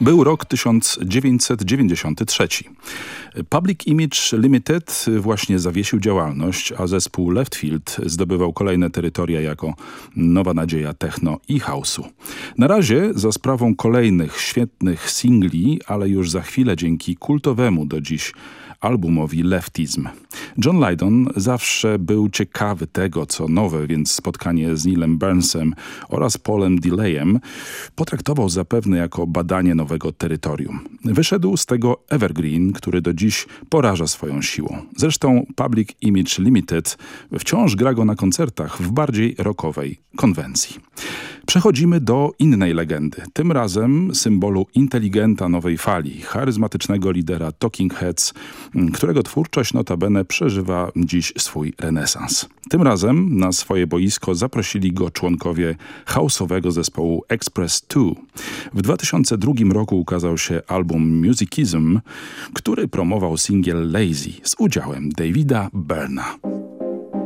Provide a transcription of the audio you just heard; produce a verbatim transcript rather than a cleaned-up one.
Był rok tysiąc dziewięćset dziewięćdziesiąty trzeci. Public Image Limited właśnie zawiesił działalność, a zespół Leftfield zdobywał kolejne terytoria jako nowa nadzieja techno i house'u. Na razie za sprawą kolejnych świetnych singli, ale już za chwilę dzięki kultowemu do dziś albumowi Leftism. John Lydon zawsze był ciekawy tego, co nowe, więc spotkanie z Neilem Burnsem oraz Paulem Delayem potraktował zapewne jako badanie nowego terytorium. Wyszedł z tego evergreen, który do dziś poraża swoją siłą. Zresztą Public Image Limited wciąż gra go na koncertach w bardziej rockowej konwencji. Przechodzimy do innej legendy, tym razem symbolu inteligenta nowej fali, charyzmatycznego lidera Talking Heads, którego twórczość notabene przeżywa dziś swój renesans. Tym razem na swoje boisko zaprosili go członkowie house'owego zespołu Express dwa. W dwa tysiące drugim roku ukazał się album Musicism, który promował singiel Lazy z udziałem Davida Byrna.